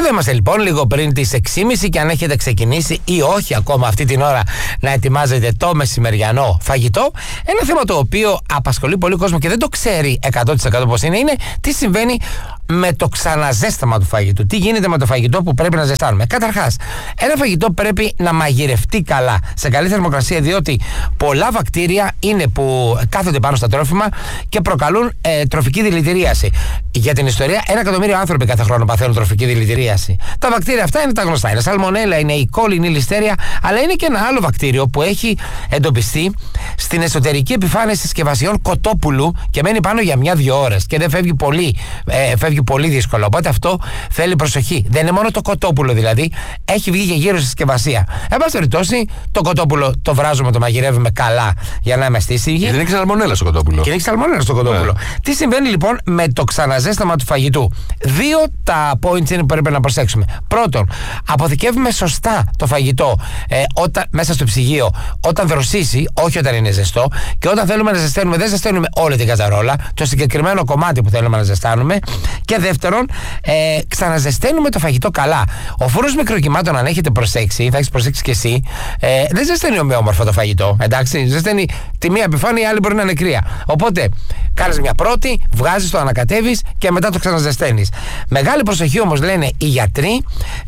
Εδώ είμαστε λοιπόν λίγο πριν τις 6.30 και αν έχετε ξεκινήσει ή όχι ακόμα αυτή την ώρα να ετοιμάζετε το μεσημεριανό φαγητό, ένα θέμα το οποίο απασχολεί πολύ κόσμο και δεν το ξέρει 100% πώς είναι τι συμβαίνει με το ξαναζέσταμα του φαγητού. Τι γίνεται με το φαγητό που πρέπει να ζεστάνουμε. Καταρχάς, ένα φαγητό πρέπει να μαγειρευτεί καλά, σε καλή θερμοκρασία, διότι πολλά βακτήρια είναι που κάθονται πάνω στα τρόφιμα και προκαλούν τροφική δηλητηρίαση. Για την ιστορία, 1 εκατομμύριο άνθρωποι κάθε χρόνο παθαίνουν τροφική δηλητηρίαση. Τα βακτήρια αυτά είναι τα γνωστά. Είναι σαλμονέλα, είναι η κόλλη, είναι η λιστέρια, αλλά είναι και ένα άλλο βακτήριο που έχει εντοπιστεί στην εσωτερική επιφάνεια συσκευασιών κοτόπουλου και μένει πάνω για 1-2 ώρες και δεν φεύγει πολύ. Φεύγει πολύ δύσκολα. Οπότε αυτό θέλει προσοχή. Δεν είναι μόνο το κοτόπουλο δηλαδή, έχει βγει και γύρω στη συσκευασία. Εν πάση περιπτώσει, το κοτόπουλο το βράζουμε, το μαγειρεύουμε καλά για να είμαστε ήσυχοι. Και δεν έχει σαλμονέλα στο κοτόπουλο. Και δεν έχει σαλμονέλα στο κοτόπουλο. Τι συμβαίνει λοιπόν με το ξαναζέσταμα του φαγητού? 2 τα points είναι που πρέπει να προσέξουμε. Πρώτον, αποθηκεύουμε σωστά το φαγητό μέσα στο ψυγείο όταν δροσίσει, όχι όταν είναι ζεστό. Και όταν θέλουμε να ζεσταίνουμε, δεν ζεσταίνουμε όλη την κατσαρόλα, το συγκεκριμένο κομμάτι που θέλουμε να ζεστάνουμε. Και δεύτερον, ξαναζεσταίνουμε το φαγητό καλά. Ο φούρνος μικροκυμάτων, αν έχετε προσέξει, θα έχεις προσέξει κι εσύ, δεν ζεσταίνει ομοιόμορφο το φαγητό. Εντάξει, ζεσταίνει τη μία επιφάνεια, η άλλη μπορεί να είναι κρύα. Οπότε, κάνεις μια πρώτη, βγάζεις το, ανακατεύεις και μετά το ξαναζεσταίνεις. Μεγάλη προσοχή όμως, λένε οι γιατροί,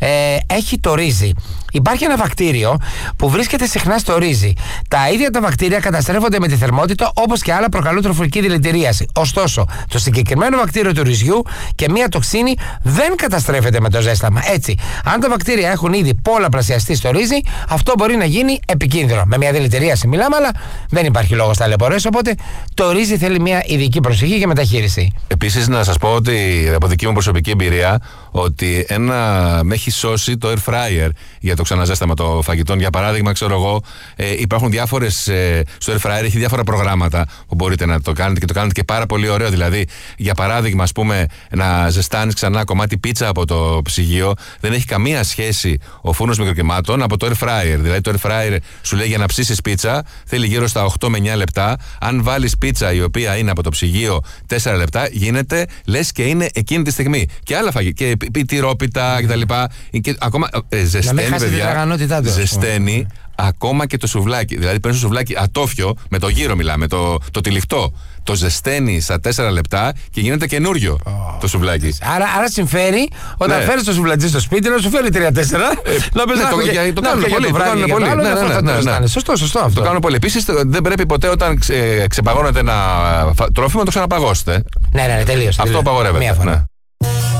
έχει το ρύζι. Υπάρχει ένα βακτήριο που βρίσκεται συχνά στο ρύζι. Τα ίδια τα βακτήρια καταστρέφονται με τη θερμότητα, όπως και άλλα προκαλούν τροφική δηλητηρίαση. Ωστόσο, το συγκεκριμένο βακτήριο του ρυζιού και μία τοξίνη δεν καταστρέφεται με το ζέσταμα. Έτσι, αν τα βακτήρια έχουν ήδη πολλαπλασιαστεί στο ρύζι, αυτό μπορεί να γίνει επικίνδυνο. Με μια δηλητηρίαση μιλάμε, αλλά δεν υπάρχει λόγος ταλαιπωρίες. Οπότε το ρύζι θέλει μια ειδική προσοχή και μεταχείριση. Επίσης, να σας πω ότι από δική μου προσωπική εμπειρία, ότι με έχει σώσει το air fryer για το ξαναζέσταμα των φαγητών. Για παράδειγμα, ξέρω εγώ, υπάρχουν διάφορες. Στο air fryer έχει διάφορα προγράμματα που μπορείτε να το κάνετε και το κάνετε και πάρα πολύ ωραίο. Δηλαδή, για παράδειγμα, ας πούμε, να ζεστάνεις ξανά κομμάτι πίτσα από το ψυγείο, δεν έχει καμία σχέση ο φούρνος μικροκυμάτων από το air fryer. Δηλαδή, το air fryer σου λέει για να ψήσεις πίτσα θέλει γύρω στα 8 με 9 λεπτά. Αν βάλεις πίτσα η οποία είναι από το ψυγείο 4 λεπτά, γίνεται λες και είναι εκείνη τη στιγμή. Και άλλα φαγητά, και τυρόπιτα κτλ. Ακόμα ζεσταίνει, παιδιά. Ζεσταίνει ακόμα και το σουβλάκι. Δηλαδή, παίρνει το σουβλάκι ατόφιο, με το γύρο μιλάμε, το τυλιχτό. Το ζεσταίνει στα 4 λεπτά και γίνεται καινούριο το σουβλάκι. Άρα συμφέρει όταν φέρεις το σουβλατζί στο σπίτι να σου φέρει 3-4. Το κάνουν πολύ. Σωστό αυτό. Το κάνουν πολύ. Επίσης, δεν πρέπει ποτέ όταν ξεπαγώνετε ένα τρόφιμο να το ξαναπαγώσετε. Ναι, τελείως. Αυτό απαγορεύεται.